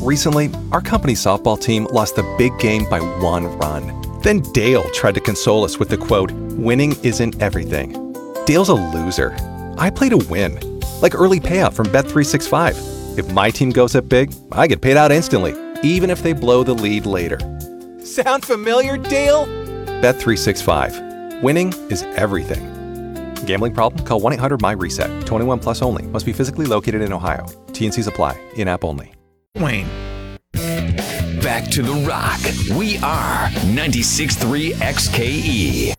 Recently, our company softball team lost the big game by 1 run. Then Dale tried to console us with the quote, "Winning isn't everything." Dale's a loser. I play to win. Like early payout from Bet365. If my team goes up big, I get paid out instantly, even if they blow the lead later. Sound familiar, Dale? Bet365. Winning is everything. Gambling problem? Call 1-800-MY-RESET. 21 plus only. Must be physically located in Ohio. T&Cs apply. In-app only. Wayne. Back to the Rock. We are 96.3 XKE.